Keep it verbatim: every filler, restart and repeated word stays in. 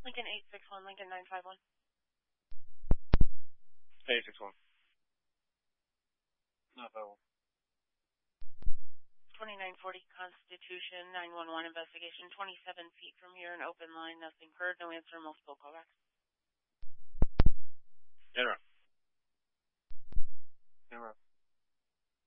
Lincoln eight six one, Lincoln nine five one. eight six one. nine five one. twenty-nine forty Constitution, nine one one investigation, twenty-seven feet from here, an open line, nothing heard, no answer, multiple callbacks. Interrupt.